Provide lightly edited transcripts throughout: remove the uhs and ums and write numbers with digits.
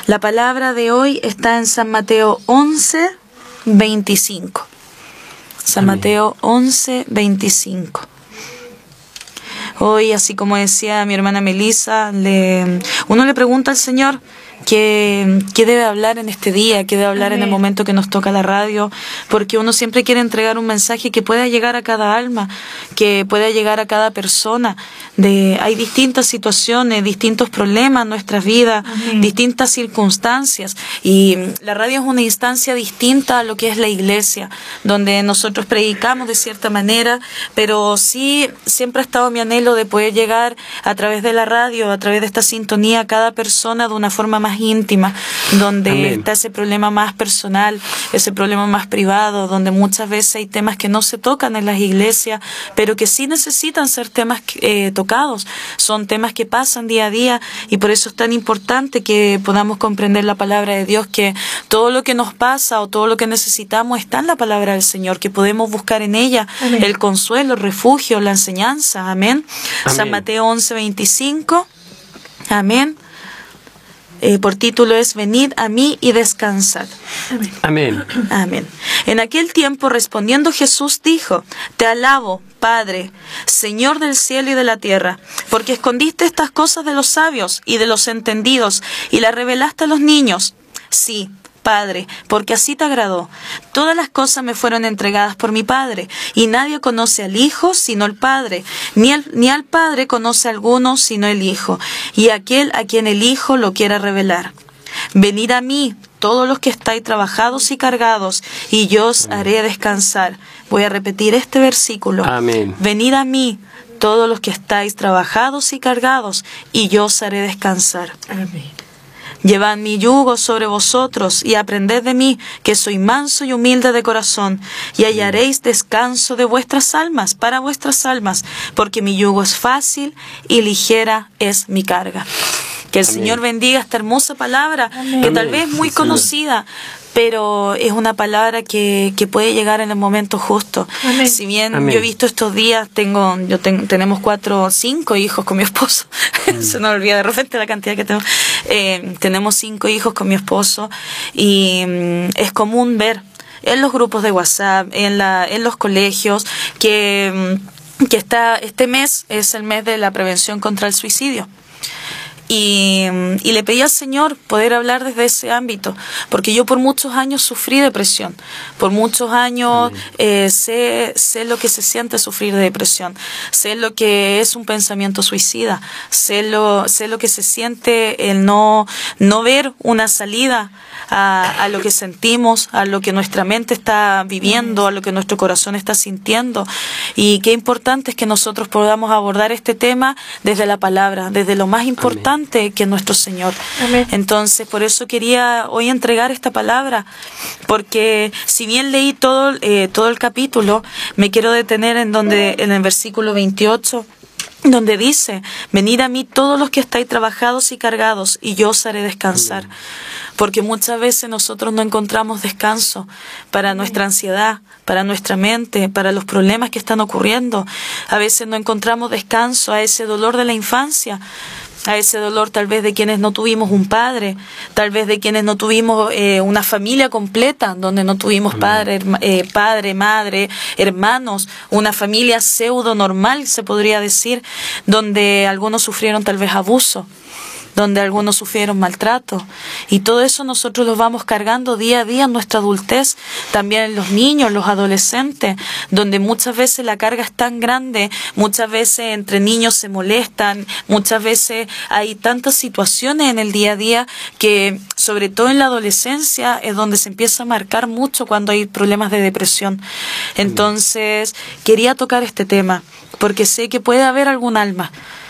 La palabra de hoy está en San Mateo 11, 25. San Mateo 11, 25. Hoy, así como decía mi hermana Melissa, uno le pregunta al Señor qué debe hablar en este día, qué debe hablar en el momento que nos toca la radio, porque uno siempre quiere entregar un mensaje que pueda llegar a cada alma, que pueda llegar a cada persona. Hay distintas situaciones, distintos problemas en nuestras vidas, distintas circunstancias, y la radio es una instancia distinta a lo que es la iglesia, donde nosotros predicamos de cierta manera, pero sí siempre ha estado mi anhelo de poder llegar a través de la radio, a través de esta sintonía, a cada persona de una forma más íntima, donde está ese problema más personal, ese problema más privado, donde muchas veces hay temas que no se tocan en las iglesias, pero que sí necesitan ser temas tocados, son temas que pasan día a día, y por eso es tan importante que podamos comprender la palabra de Dios, que todo lo que nos pasa o todo lo que necesitamos está en la palabra del Señor, que podemos buscar en ella el consuelo, el refugio, la enseñanza. Amén. San Mateo 11, 25. Amén. Por título es Venid a mí y descansad. Amén. Amén. En aquel tiempo, respondiendo Jesús, dijo: Te alabo, Padre, Señor del cielo y de la tierra, porque escondiste estas cosas de los sabios y de los entendidos y las revelaste a los niños. Sí, Padre, porque así te agradó. Todas las cosas me fueron entregadas por mi Padre, y nadie conoce al Hijo sino el Padre, ni al Padre conoce a alguno sino el Hijo, y aquel a quien el Hijo lo quiera revelar. Venid a mí, todos los que estáis trabajados y cargados, y yo os haré descansar. Voy a repetir este versículo. Amén. Venid a mí, todos los que estáis trabajados y cargados, y yo os haré descansar. Amén. Llevad mi yugo sobre vosotros y aprended de mí, que soy manso y humilde de corazón, y hallaréis descanso de vuestras almas, para vuestras almas, porque mi yugo es fácil y ligera es mi carga. Que el Señor bendiga esta hermosa palabra, que tal vez es muy conocida, pero es una palabra que puede llegar en el momento justo. Amén. Si bien yo he visto estos días, tenemos 5 hijos con mi esposo. Se nos olvida de repente la cantidad que tenemos. Tenemos 5 hijos con mi esposo, y es común ver en los grupos de WhatsApp, en los colegios, que este mes es el mes de la prevención contra el suicidio. Y le pedí al Señor poder hablar desde ese ámbito, porque yo por muchos años sufrí depresión, por muchos años sé lo que se siente sufrir de depresión, sé lo que es un pensamiento suicida, sé lo que se siente el no ver una salida a lo que sentimos, a lo que nuestra mente está viviendo, a lo que nuestro corazón está sintiendo, y qué importante es que nosotros podamos abordar este tema desde la palabra, desde lo más importante que es nuestro Señor. Amén. Entonces, por eso quería hoy entregar esta palabra, porque si bien leí todo el capítulo, me quiero detener en el versículo 28, donde dice: venid a mí todos los que estáis trabajados y cargados, y yo os haré descansar. Porque muchas veces nosotros no encontramos descanso para nuestra ansiedad, para nuestra mente, para los problemas que están ocurriendo. A veces no encontramos descanso a ese dolor de la infancia, a ese dolor tal vez de quienes no tuvimos un padre, tal vez de quienes no tuvimos una familia completa, donde no tuvimos padre, madre, hermanos, una familia pseudo normal, se podría decir, donde algunos sufrieron tal vez abuso, donde algunos sufrieron maltrato, y todo eso nosotros lo vamos cargando día a día en nuestra adultez, también en los niños, los adolescentes, donde muchas veces la carga es tan grande, muchas veces entre niños se molestan, muchas veces hay tantas situaciones en el día a día que, sobre todo en la adolescencia, es donde se empieza a marcar mucho cuando hay problemas de depresión. Entonces, quería tocar este tema, porque sé que puede haber algún alma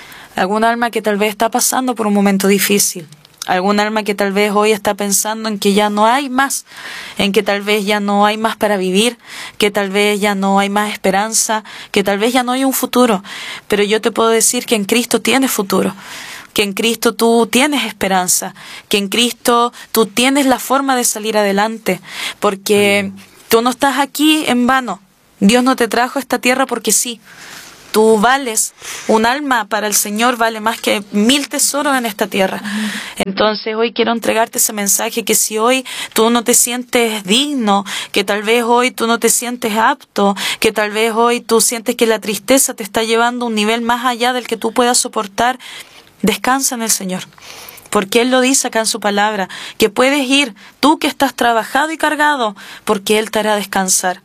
que tal vez está pasando por un momento difícil, algún alma que tal vez hoy está pensando en que ya no hay más, en que tal vez ya no hay más para vivir, que tal vez ya no hay más esperanza, que tal vez ya no hay un futuro. Pero yo te puedo decir que en Cristo tienes futuro, que en Cristo tú tienes esperanza, que en Cristo tú tienes la forma de salir adelante, porque tú no estás aquí en vano. Dios no te trajo a esta tierra porque sí. tú vales, un alma para el Señor vale más que 1000 tesoros en esta tierra. Entonces hoy quiero entregarte ese mensaje, que si hoy tú no te sientes digno, que tal vez hoy tú no te sientes apto, que tal vez hoy tú sientes que la tristeza te está llevando a un nivel más allá del que tú puedas soportar, descansa en el Señor. Porque Él lo dice acá en su palabra, que puedes ir, tú que estás trabajado y cargado, porque Él te hará descansar.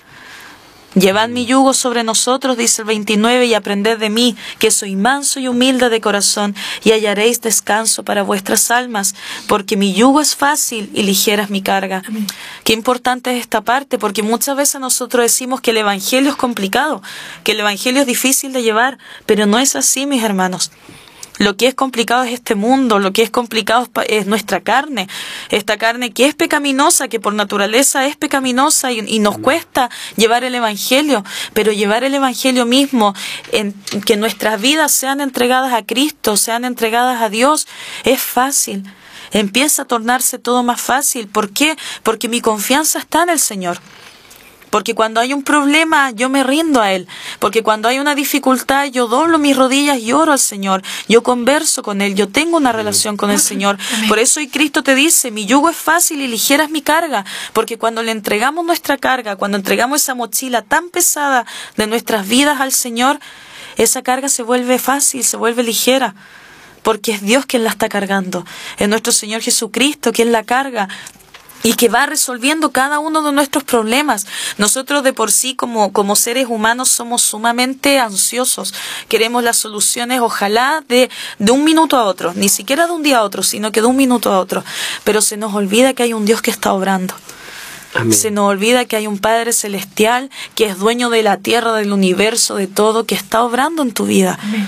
Llevad mi yugo sobre nosotros, dice el 29, y aprended de mí, que soy manso y humilde de corazón, y hallaréis descanso para vuestras almas, porque mi yugo es fácil y ligera es mi carga. Amén. Qué importante es esta parte, porque muchas veces nosotros decimos que el Evangelio es complicado, que el Evangelio es difícil de llevar, pero no es así, mis hermanos. Lo que es complicado es este mundo, lo que es complicado es nuestra carne, esta carne que es pecaminosa, que por naturaleza es pecaminosa y nos cuesta llevar el Evangelio, pero llevar el Evangelio mismo, en que nuestras vidas sean entregadas a Cristo, sean entregadas a Dios, es fácil. Empieza a tornarse todo más fácil. ¿Por qué? Porque mi confianza está en el Señor. Porque cuando hay un problema, yo me rindo a Él. Porque cuando hay una dificultad, yo doblo mis rodillas y oro al Señor. Yo converso con Él, yo tengo una relación con el Señor. Por eso hoy Cristo te dice, mi yugo es fácil y ligera es mi carga. Porque cuando le entregamos nuestra carga, cuando entregamos esa mochila tan pesada de nuestras vidas al Señor, esa carga se vuelve fácil, se vuelve ligera. Porque es Dios quien la está cargando. Es nuestro Señor Jesucristo quien la carga y que va resolviendo cada uno de nuestros problemas. Nosotros de por sí como seres humanos somos sumamente ansiosos. Queremos las soluciones, ojalá de un minuto a otro, ni siquiera de un día a otro, sino que de un minuto a otro. Pero se nos olvida que hay un Dios que está obrando. Amén. Se nos olvida que hay un Padre Celestial que es dueño de la tierra, del universo, de todo, que está obrando en tu vida. Amén.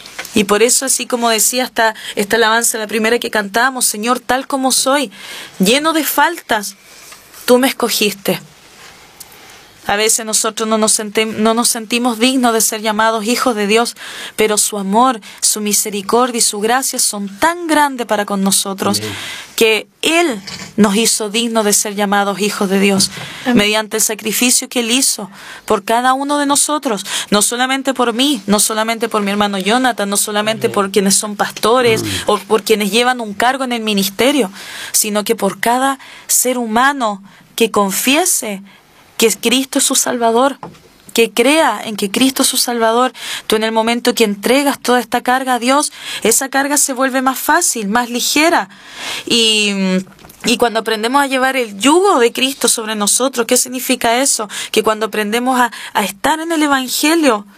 Y por eso, así como decía esta alabanza, la primera que cantábamos, Señor, tal como soy, lleno de faltas, tú me escogiste. A veces nosotros no nos sentimos dignos de ser llamados hijos de Dios, pero su amor, su misericordia y su gracia son tan grandes para con nosotros. Amén. Que Él nos hizo dignos de ser llamados hijos de Dios. Amén. Mediante el sacrificio que Él hizo por cada uno de nosotros, no solamente por mí, no solamente por mi hermano Jonathan, no solamente por quienes son pastores o por quienes llevan un cargo en el ministerio, sino que por cada ser humano que confiese que Cristo es su Salvador, que crea en que Cristo es su Salvador. Tú en el momento que entregas toda esta carga a Dios, esa carga se vuelve más fácil, más ligera. Y cuando aprendemos a llevar el yugo de Cristo sobre nosotros, ¿qué significa eso? Que cuando aprendemos a estar en el Evangelio,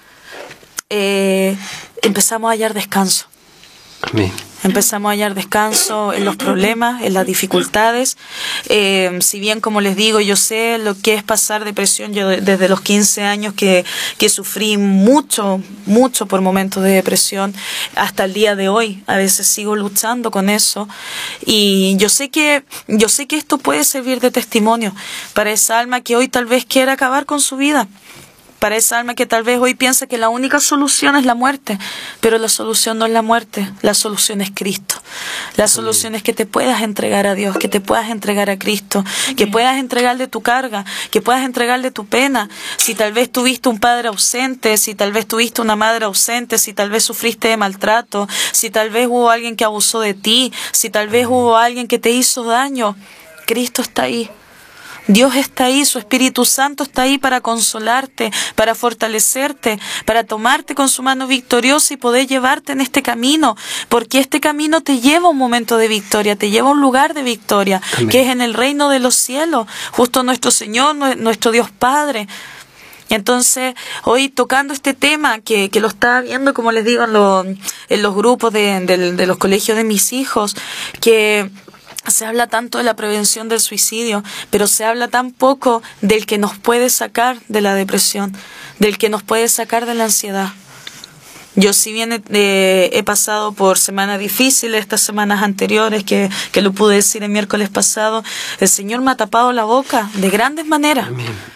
empezamos a hallar descanso. Amén. Empezamos a hallar descanso en los problemas, en las dificultades. Si bien, como les digo, yo sé lo que es pasar depresión. Yo desde los 15 años que sufrí mucho por momentos de depresión, hasta el día de hoy. A veces sigo luchando con eso. Y yo sé que esto puede servir de testimonio para esa alma que hoy tal vez quiera acabar con su vida. Para esa alma que tal vez hoy piensa que la única solución es la muerte, pero la solución no es la muerte, la solución es Cristo. La solución es que te puedas entregar a Dios, que te puedas entregar a Cristo, que puedas entregarle tu carga, que puedas entregarle tu pena. Si tal vez tuviste un padre ausente, si tal vez tuviste una madre ausente, si tal vez sufriste de maltrato, si tal vez hubo alguien que abusó de ti, si tal vez hubo alguien que te hizo daño, Cristo está ahí. Dios está ahí, su Espíritu Santo está ahí para consolarte, para fortalecerte, para tomarte con su mano victoriosa y poder llevarte en este camino, porque este camino te lleva a un momento de victoria, te lleva a un lugar de victoria, Amén. Que es en el reino de los cielos, justo nuestro Señor, nuestro Dios Padre. Entonces, hoy tocando este tema que lo estaba viendo, como les digo, en los grupos de los colegios de mis hijos, que se habla tanto de la prevención del suicidio, pero se habla tan poco del que nos puede sacar de la depresión, del que nos puede sacar de la ansiedad. Yo, si bien he pasado por semanas difíciles, estas semanas anteriores, que lo pude decir el miércoles pasado, el Señor me ha tapado la boca de grandes maneras. Amén.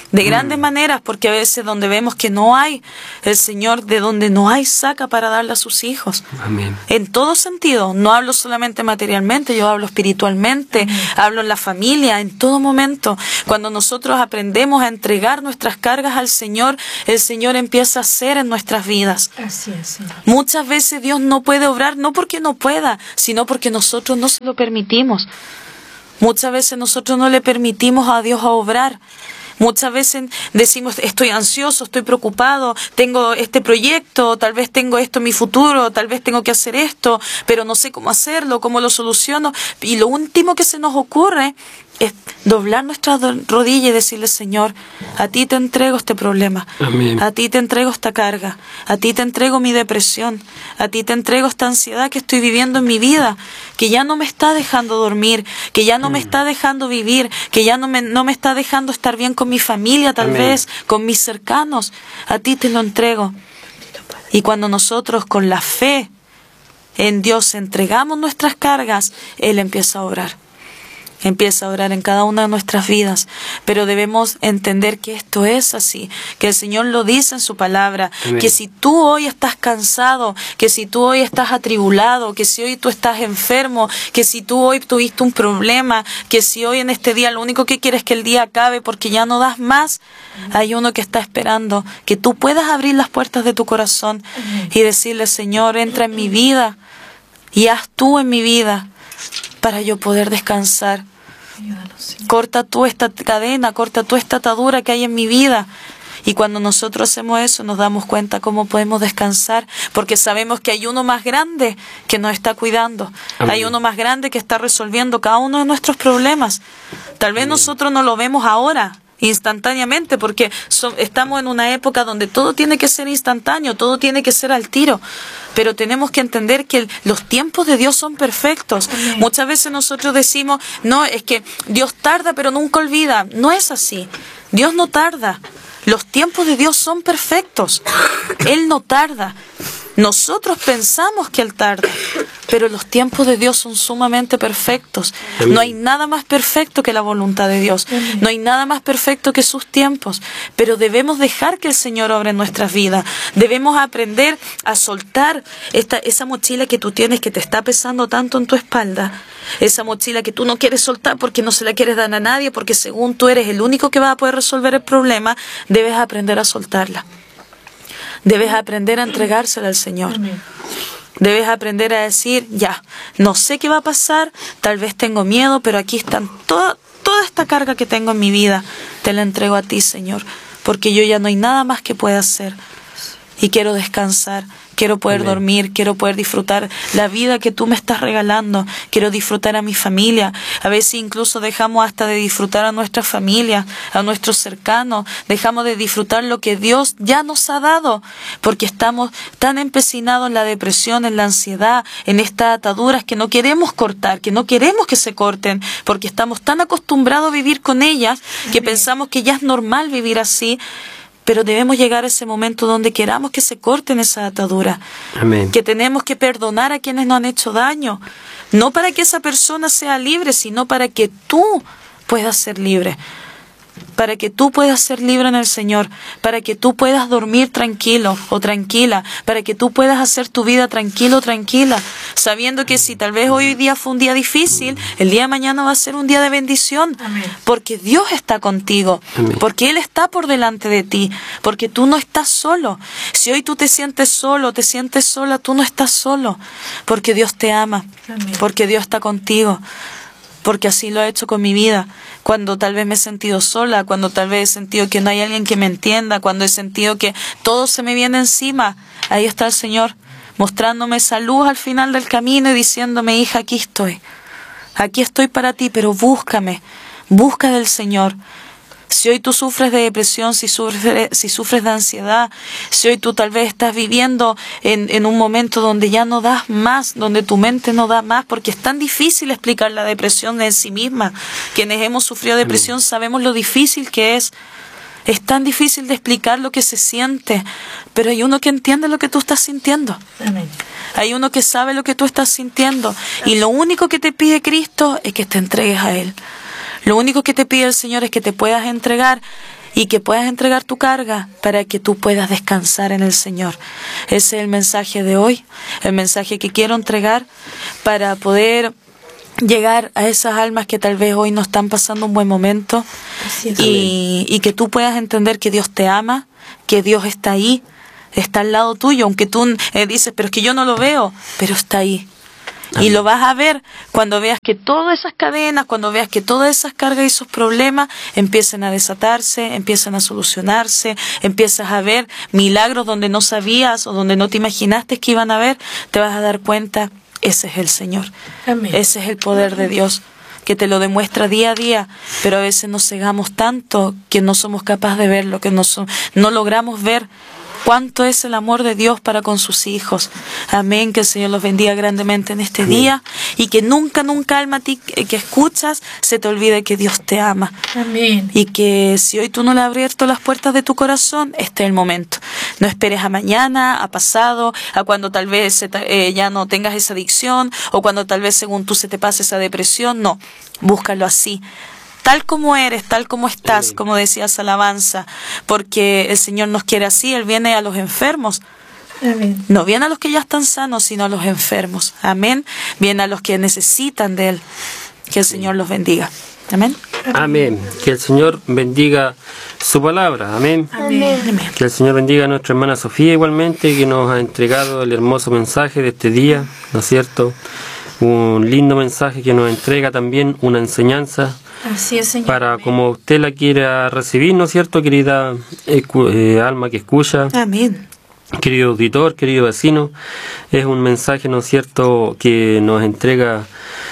de grandes maneras, porque a veces donde vemos que no hay, el Señor de donde no hay saca para darle a sus hijos. Amén. En todo sentido, no hablo solamente materialmente, yo hablo espiritualmente, hablo en la familia, en todo momento. Cuando nosotros aprendemos a entregar nuestras cargas al Señor, el Señor empieza a hacer en nuestras vidas. Así es, Señor. Muchas veces Dios no puede obrar, no porque no pueda, sino porque nosotros no se lo permitimos. Muchas veces nosotros no le permitimos a Dios a obrar. Muchas veces decimos, estoy ansioso, estoy preocupado, tengo este proyecto, tal vez tengo esto en mi futuro, tal vez tengo que hacer esto, pero no sé cómo hacerlo, cómo lo soluciono. Y lo último que se nos ocurre es doblar nuestra rodilla y decirle, Señor, a ti te entrego este problema, Amén. a ti te entrego esta carga, a ti te entrego mi depresión, a ti te entrego esta ansiedad que estoy viviendo en mi vida, que ya no me está dejando dormir, que ya no me está dejando vivir, que ya no me está dejando estar bien con mi familia, tal Amén. vez, con mis cercanos. A ti te lo entrego. Y cuando nosotros con la fe en Dios entregamos nuestras cargas, Él empieza a obrar. Empieza a orar en cada una de nuestras vidas, pero debemos entender que esto es así, que el Señor lo dice en su palabra. Amén. Que si tú hoy estás cansado, que si tú hoy estás atribulado, que si hoy tú estás enfermo, que si tú hoy tuviste un problema, que si hoy en este día lo único que quieres es que el día acabe porque ya no das más, hay uno que está esperando que tú puedas abrir las puertas de tu corazón y decirle, Señor, entra en mi vida y haz tú en mi vida para yo poder descansar. Ayúdanos, Señor. Corta tú esta cadena, corta tú esta atadura que hay en mi vida. Y cuando nosotros hacemos eso, nos damos cuenta cómo podemos descansar, porque sabemos que hay uno más grande que nos está cuidando. Amén. Hay uno más grande que está resolviendo cada uno de nuestros problemas. Tal vez nosotros no lo vemos ahora, instantáneamente, porque estamos en una época donde todo tiene que ser instantáneo, todo tiene que ser al tiro, pero tenemos que entender que los tiempos de Dios son perfectos. Amén. Muchas veces nosotros decimos, no, es que Dios tarda pero nunca olvida. No es así, Dios no tarda. Los tiempos de Dios son perfectos, Él no tarda. Nosotros pensamos que Él tarda, pero los tiempos de Dios son sumamente perfectos. Amén. No hay nada más perfecto que la voluntad de Dios. No hay nada más perfecto que sus tiempos. Pero debemos dejar que el Señor obre en nuestras vidas. Debemos aprender a soltar esa mochila que tú tienes que te está pesando tanto en tu espalda. Esa mochila que tú no quieres soltar porque no se la quieres dar a nadie, porque según tú eres el único que va a poder resolver el problema. Debes aprender a soltarla. Debes aprender a entregársela al Señor. Amén. Debes aprender a decir, ya, no sé qué va a pasar, tal vez tengo miedo, pero aquí están toda esta carga que tengo en mi vida, te la entrego a ti, Señor, porque yo ya no hay nada más que pueda hacer. Y quiero descansar, quiero poder Amén. dormir, quiero poder disfrutar la vida que tú me estás regalando, quiero disfrutar a mi familia. A veces incluso dejamos hasta de disfrutar a nuestra familia, a nuestros cercanos, dejamos de disfrutar lo que Dios ya nos ha dado, porque estamos tan empecinados en la depresión, en la ansiedad, en estas ataduras que no queremos cortar, que no queremos que se corten, porque estamos tan acostumbrados a vivir con ellas que pensamos que ya es normal vivir así. Pero debemos llegar a ese momento donde queramos que se corten esas ataduras. Amén. Que tenemos que perdonar a quienes nos han hecho daño. No para que esa persona sea libre, sino para que tú puedas ser libre. Para que tú puedas ser libre en el Señor. Para que tú puedas dormir tranquilo o tranquila. Para que tú puedas hacer tu vida tranquilo o tranquila. Sabiendo que si tal vez hoy día fue un día difícil, el día de mañana va a ser un día de bendición. Amén. Porque Dios está contigo. Amén. Porque Él está por delante de ti. Porque tú no estás solo. Si hoy tú te sientes solo, te sientes sola, tú no estás solo. Porque Dios te ama. Amén. Porque Dios está contigo. Porque así lo ha hecho con mi vida. Cuando tal vez me he sentido sola, cuando tal vez he sentido que no hay alguien que me entienda, cuando he sentido que todo se me viene encima, ahí está el Señor mostrándome esa luz al final del camino y diciéndome, hija, aquí estoy para ti, pero búscame, busca del Señor. Si hoy tú sufres de depresión, si sufres de ansiedad, si hoy tú tal vez estás viviendo en un momento donde ya no das más, donde tu mente no da más, porque es tan difícil explicar la depresión en sí misma. Quienes hemos sufrido depresión sabemos lo difícil que es. Es tan difícil de explicar lo que se siente, pero hay uno que entiende lo que tú estás sintiendo. Amén. Hay uno que sabe lo que tú estás sintiendo. Y lo único que te pide Cristo es que te entregues a Él. Lo único que te pide el Señor es que te puedas entregar y que puedas entregar tu carga para que tú puedas descansar en el Señor. Ese es el mensaje de hoy, el mensaje que quiero entregar para poder llegar a esas almas que tal vez hoy no están pasando un buen momento y que tú puedas entender que Dios te ama, que Dios está ahí, está al lado tuyo, aunque tú dices, pero es que yo no lo veo, pero está ahí. Y lo vas a ver cuando veas que todas esas cadenas, cuando veas que todas esas cargas y esos problemas empiezan a desatarse, empiezan a solucionarse, empiezas a ver milagros donde no sabías o donde no te imaginaste que iban a ver, te vas a dar cuenta, ese es el Señor. Amén. Ese es el poder de Dios, que te lo demuestra día a día, pero a veces nos cegamos tanto que no somos capaces de verlo, que no logramos ver cuánto es el amor de Dios para con sus hijos. Amén, que el Señor los bendiga grandemente en este día y que nunca, alma a ti que escuchas, se te olvide que Dios te ama. Amén. Y que si hoy tú no le has abierto las puertas de tu corazón, este es el momento. No esperes a mañana, a pasado, a cuando tal vez ya no tengas esa adicción o cuando tal vez según tú se te pase esa depresión. No, búscalo así. Tal como eres, tal como estás, como decías alabanza, porque el Señor nos quiere así, Él viene a los enfermos. Amén. No viene a los que ya están sanos, sino a los enfermos. Amén. Viene a los que necesitan de Él. Que el Señor los bendiga. Amén. Amén. Que el Señor bendiga su palabra. Amén. Amén. Amén. Que el Señor bendiga a nuestra hermana Sofía igualmente, que nos ha entregado el hermoso mensaje de este día, ¿no es cierto? Un lindo mensaje que nos entrega también una enseñanza Así es, Señor. para Amén. como usted la quiera recibir, ¿no es cierto, querida alma que escucha? Amén. Querido auditor, querido vecino, es un mensaje, ¿no es cierto?, que nos entrega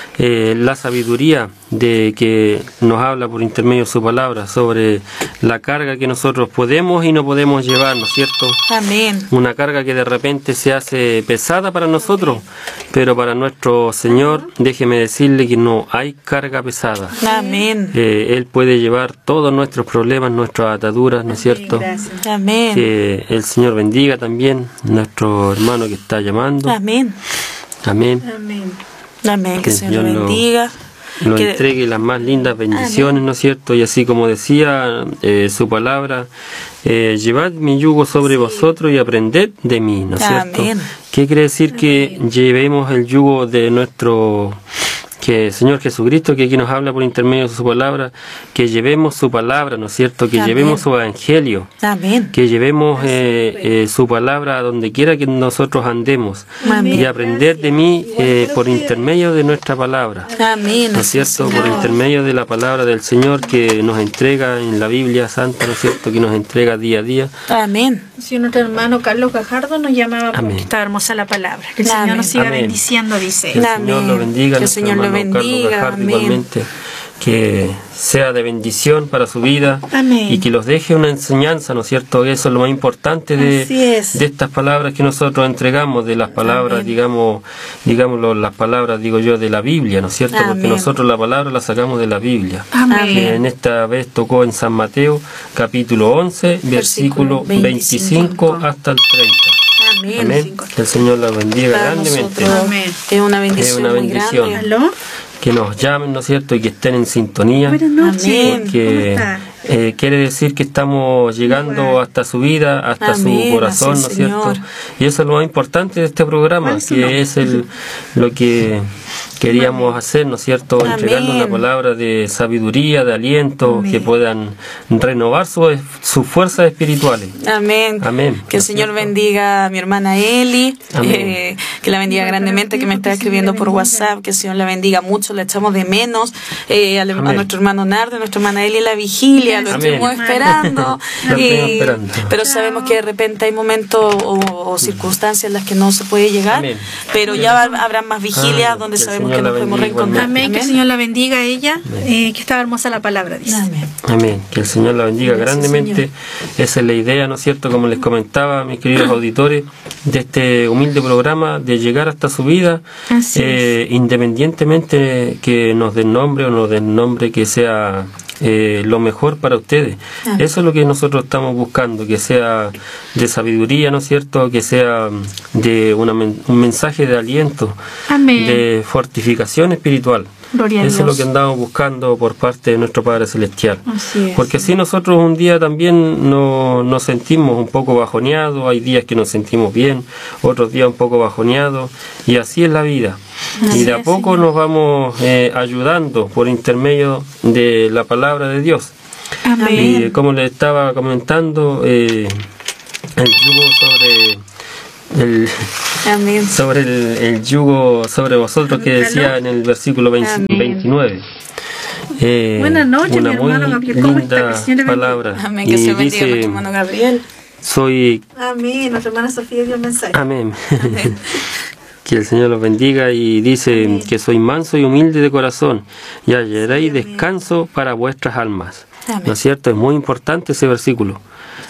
la sabiduría de que nos habla por intermedio de su palabra sobre la carga que nosotros podemos y no podemos llevar, ¿no es cierto? Amén. Una carga que de repente se hace pesada para nosotros, pero para nuestro Señor, déjeme decirle que no hay carga pesada. Amén. Él puede llevar todos nuestros problemas, nuestras ataduras, ¿no es cierto? Gracias. Amén. Que el Señor bendiga también a nuestro hermano que está llamando. Amén. Amén. Amén. Amén. Que el Señor Dios lo bendiga. Nos Que- entregue las más lindas bendiciones, ¿no es cierto? Y así como decía su palabra, llevad mi yugo sobre vosotros y aprended de mí, ¿no es cierto? Amén. ¿Qué quiere decir? Que llevemos el yugo de nuestro Señor Jesucristo, que aquí nos habla por intermedio de su palabra, que llevemos su palabra, ¿no es cierto? Que Amén. llevemos su evangelio, Amén. que llevemos su palabra a donde quiera que nosotros andemos, Amén. y aprender de mí por intermedio de nuestra palabra. Amén. ¿No es cierto? Por intermedio de la palabra del Señor que nos entrega en la Biblia Santa, ¿no es cierto? Que nos entrega día a día. Amén. Si nuestro hermano Carlos Gajardo nos llamaba Amén. porque está hermosa la palabra. Que el Amén. Señor nos siga Amén. bendiciendo, dice. Que el Amén. Señor lo bendiga, Que el nuestro Señor lo hermano Carlos bendiga. Gajardo Amén. igualmente, que sea de bendición para su vida. Amén. Y que los deje una enseñanza, ¿no es cierto? Eso es lo más importante Así es. de estas palabras que nosotros entregamos, de las palabras, digámoslo, las palabras, digo yo, de la Biblia, ¿no es cierto? Porque Amén. nosotros la palabra la sacamos de la Biblia. Amén. Que en esta vez tocó en San Mateo, capítulo 11, versículo 25 hasta el 30. Amén. Amén. Que el Señor la bendiga Para grandemente. nosotros Amén. es una bendición, una muy bendición. grande. ¿Aló? Que nos llamen, ¿no es cierto? Y que estén en sintonía. Buenas noches. Amén. Porque ¿Cómo está? quiere decir que estamos llegando hasta su vida, hasta Amén, su corazón, así ¿no es es, cierto? Señor. Y eso es lo más importante de este programa, ¿Cuál es su nombre? que es lo que queríamos hacer, ¿no es cierto? Amén. Entregarnos una palabra de sabiduría, de aliento, Amén. que puedan renovar sus fuerzas espirituales. Amén. Amén. Que el Señor bendiga a mi hermana Eli, Amén. que la bendiga grandemente, que me está escribiendo por WhatsApp, que el Señor la bendiga mucho, la echamos de menos, a Amén. nuestro hermano Nardo, a nuestra hermana Eli en la vigilia, lo Amén. estuvimos esperando, Lo estuvimos esperando. pero sabemos que de repente hay momentos o circunstancias en las que no se puede llegar, Amén. pero ya habrá más vigilias Amén. donde Que el sabemos Señor que la nos podemos bendiga reencontrar. Amén. Que el Señor la bendiga a ella. Que estaba hermosa la palabra, dice. Amén. Amén. Que el Señor la bendiga Gracias, grandemente. Esa es la idea, ¿no es cierto? Como les comentaba, mis queridos auditores, de este humilde programa, de llegar hasta su vida, Así es. independientemente que nos den nombre o no den nombre, que sea lo mejor para ustedes. Amén. Eso es lo que nosotros estamos buscando, que sea de sabiduría, ¿no es cierto? Que sea de un mensaje de aliento, Amén. de fortaleza fortificación espiritual. Gloria a Eso es lo Dios. que andamos buscando por parte de nuestro Padre Celestial. Así es. Porque así nosotros un día también nos sentimos un poco bajoneados, hay días que nos sentimos bien, otros días un poco bajoneados, y así es la vida. Así Y de a es, poco Señor. nos vamos ayudando por intermedio de la palabra de Dios. Amén. Y como le estaba comentando, el yugo Amén. el yugo sobre vosotros que decía en el versículo 29. Buenas noches, una mi muy hermano Gabriel. ¿Cómo está? linda Que el Señor le bendiga. palabra. Amén. Que Y se bendiga dice, nuestro hermano Gabriel. soy Amén. Nuestra hermana Sofía dio el mensaje. amén. Que el Señor los bendiga, y dice que soy manso y humilde de corazón y hallaréis descanso para vuestras almas. Amén. ¿No es cierto? Es muy importante ese versículo.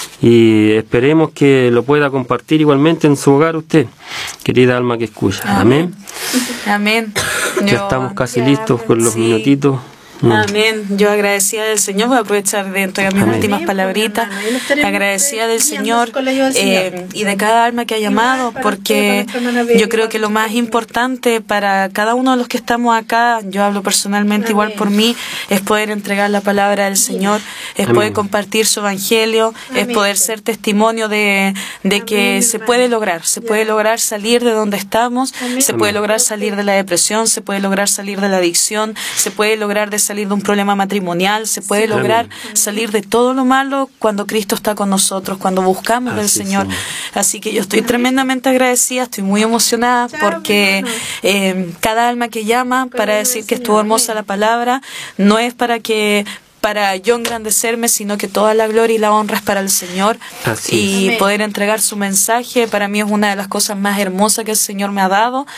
Y esperemos que lo pueda compartir igualmente en su hogar usted, querida alma que escucha. Amén. Amén. Ya estamos casi listos con los sí. minutitos. Amén. Yo agradecida del Señor, voy a aprovechar de entregar mis Amén. últimas palabritas. Amén. Ahí lo estaremos Agradecida del guiando Señor con la ayuda del Señor. y de cada alma que ha llamado, para porque usted, para nuestra hermana Bea, yo creo que lo más importante para cada uno de los que estamos acá, yo hablo personalmente igual por mí, es poder entregar la palabra del Señor, es Amén. poder compartir su evangelio, es Amén. poder ser testimonio de que Amén, se hermana. puede lograr, se puede lograr salir de donde estamos, Amén. se puede lograr salir de la depresión, se puede lograr salir de la adicción, se puede lograr de salir de un problema matrimonial, se puede lograr salir de todo lo malo cuando Cristo está con nosotros, cuando buscamos del Así, Señor. Señor. Así que yo estoy tremendamente agradecida, estoy muy emocionada Chao, porque mi hermano. cada alma que llama para decir que estuvo hermosa la palabra, no es para yo engrandecerme, sino que toda la gloria y la honra es para el Señor. Así Y Amén. poder entregar su mensaje para mí es una de las cosas más hermosas que el Señor me ha dado.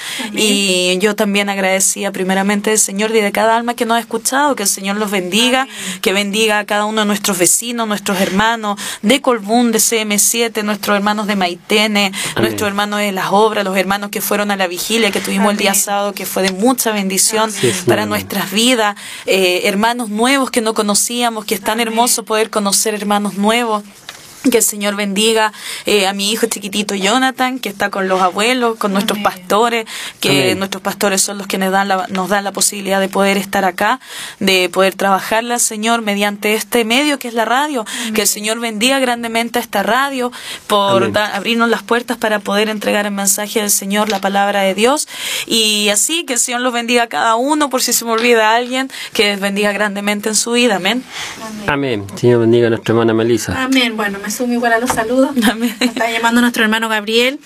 Y yo también agradecía primeramente del Señor y de cada alma que nos ha escuchado, que el Señor los bendiga, que bendiga a cada uno de nuestros vecinos, nuestros hermanos de Colbún, de CM7, nuestros hermanos de Maitene, nuestros hermanos de Las Obras, los hermanos que fueron a la vigilia que tuvimos el día Amén. sábado, que fue de mucha bendición Así es, para Señor. nuestras vidas, hermanos nuevos que no conocíamos, que es tan hermoso poder conocer hermanos nuevos. Que el Señor bendiga a mi hijo chiquitito Jonathan, que está con los abuelos, con nuestros pastores, que Amén. nuestros pastores son los que nos dan la posibilidad de poder estar acá, de poder trabajarla al Señor mediante este medio que es la radio. Que el Señor bendiga grandemente a esta radio por Amén. abrirnos las puertas para poder entregar el mensaje del Señor, la palabra de Dios. Y así que el Señor los bendiga a cada uno, por si se me olvida alguien, que les bendiga grandemente en su vida. Amén. Amén. Señor bendiga a nuestra hermana Melissa. Amén. Bueno, me sumo igual a los saludos. Amén. Está llamando nuestro hermano Gabriel.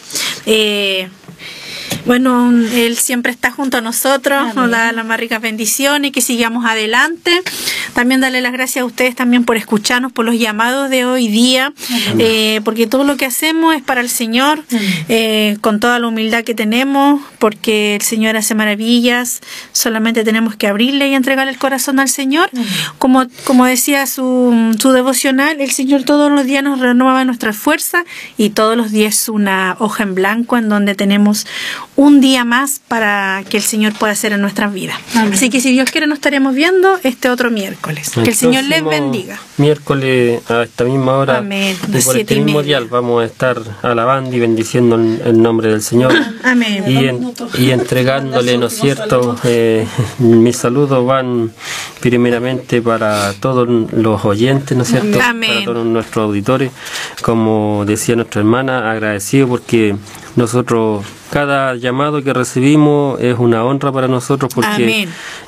Bueno, él siempre está junto a nosotros, nos da las más ricas bendiciones y que sigamos adelante. También darle las gracias a ustedes también por escucharnos, por los llamados de hoy día, porque todo lo que hacemos es para el Señor, con toda la humildad que tenemos, porque el Señor hace maravillas, solamente tenemos que abrirle y entregarle el corazón al Señor. Como decía su devocional, el Señor todos los días nos renueva nuestra fuerza y todos los días es una hoja en blanco en donde tenemos un día más para que el Señor pueda hacer en nuestras vidas. Amén. Así que si Dios quiere nos estaremos viendo este otro miércoles. Que el Señor les próximo bendiga. Miércoles a esta misma hora Amén. y Las por este 7:30. mismo dial vamos a estar alabando y bendiciendo el nombre del Señor. Amén. Y entregándole, ¿no es cierto? Mis saludos van primeramente para todos los oyentes, ¿no es cierto? Amén. Para todos nuestros auditores. Como decía nuestra hermana, agradecido porque nosotros, cada llamado que recibimos es una honra para nosotros porque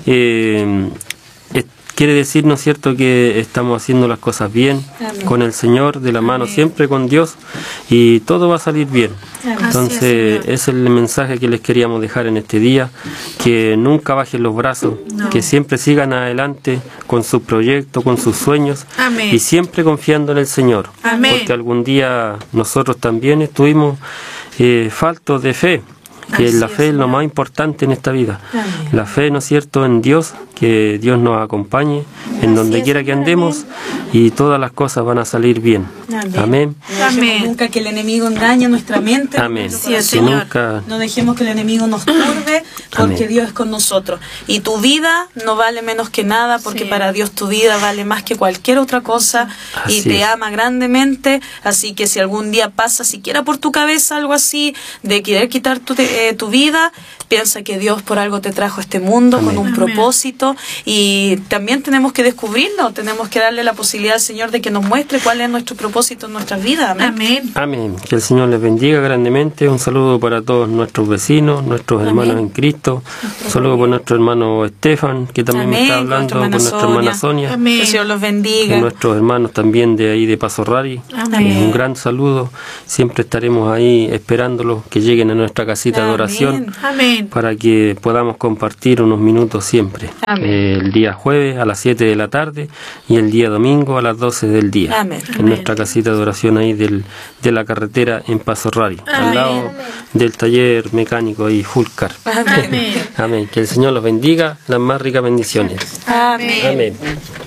quiere decir, ¿no es cierto?, que estamos haciendo las cosas bien con el Señor, de la mano siempre con Dios, y todo va a salir bien. Entonces, ese es el mensaje que les queríamos dejar en este día, que nunca bajen los brazos, que siempre sigan adelante con sus proyectos, con sus sueños, Amén. y siempre confiando en el Señor, Amén. porque algún día nosotros también estuvimos faltos de fe, que Así la es, fe es lo Señor. más importante en esta vida. La fe, ¿no es cierto?, en Dios, que Dios nos acompañe en donde quiera que andemos y todas las cosas van a salir bien. Amén. No dejemos Amén. nunca que el enemigo engañe nuestra mente. Amén. nuestro Sí, corazón. Señor. Nunca. No dejemos que el enemigo nos turbe, porque Amén. Dios es con nosotros. Y tu vida no vale menos que nada, porque Sí. para Dios tu vida vale más que cualquier otra cosa. Así Y te es. ama grandemente. Así que si algún día pasa siquiera por tu cabeza algo así, de querer quitar tu vida, piensa que Dios por algo te trajo a este mundo. Amén. Con un propósito, y también tenemos que descubrirlo, tenemos que darle la posibilidad al Señor de que nos muestre cuál es nuestro propósito en nuestras vidas. Amén. Amén. Amén. Que el Señor les bendiga grandemente. Un saludo para todos nuestros vecinos, nuestros hermanos Amén. En Cristo. Un saludo por nuestro hermano Estefan, que también Amén. Me está hablando, con nuestra hermana Sonia. Amén. Que el Señor los bendiga. Y nuestros hermanos también de ahí de Paso Rari. Un gran saludo. Siempre estaremos ahí esperándolos que lleguen a nuestra casita Amén. De oración. Amén. Para que podamos compartir unos minutos siempre. El día jueves a las 7 de la tarde y el día domingo a las 12 del día. Amén. En nuestra casita de oración ahí de la carretera en Paso Rari, al lado del taller mecánico ahí Fulcar. Amén. Amén. Que el Señor los bendiga, las más ricas bendiciones. Amén. Amén.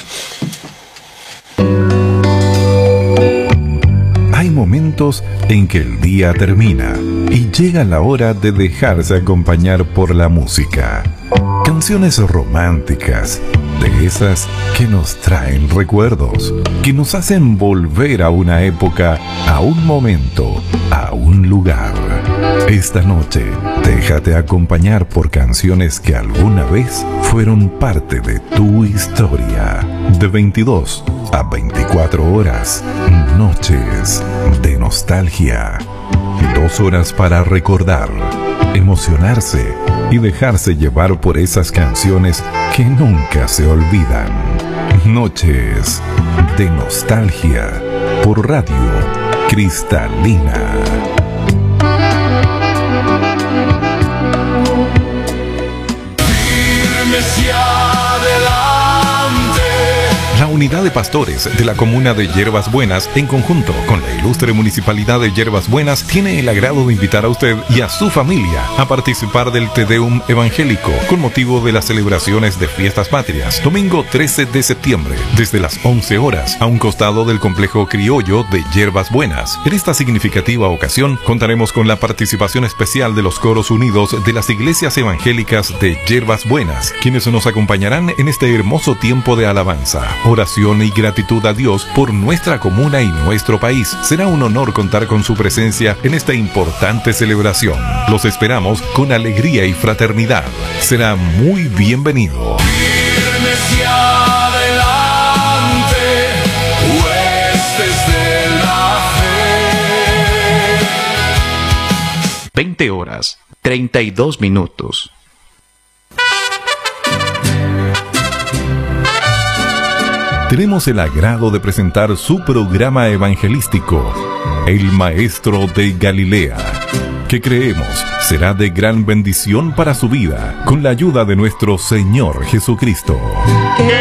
Hay momentos en que el día termina y llega la hora de dejarse acompañar por la música. Canciones románticas, de esas que nos traen recuerdos, que nos hacen volver a una época, a un momento, a un lugar. Esta noche, déjate acompañar por canciones que alguna vez fueron parte de tu historia. De 22 a 24 horas, noches de nostalgia. 2 horas para recordar, emocionarse y dejarse llevar por esas canciones que nunca se olvidan. Noches de nostalgia por Radio Cristalina. La unidad de pastores de la comuna de Yerbas Buenas, en conjunto con la ilustre municipalidad de Yerbas Buenas, tiene el agrado de invitar a usted y a su familia a participar del Te Deum evangélico con motivo de las celebraciones de Fiestas Patrias, domingo 13 de septiembre, desde las 11 horas, a un costado del complejo criollo de Yerbas Buenas. En esta significativa ocasión contaremos con la participación especial de los coros unidos de las iglesias evangélicas de Yerbas Buenas, quienes nos acompañarán en este hermoso tiempo de alabanza, oración y gratitud a Dios por nuestra comuna y nuestro país. Será un honor contar con su presencia en esta importante celebración. Los esperamos con alegría y fraternidad. Será muy bienvenido. 20 horas, 32 minutos. Tenemos el agrado de presentar su programa evangelístico, El Maestro de Galilea, que creemos será de gran bendición para su vida, con la ayuda de nuestro Señor Jesucristo.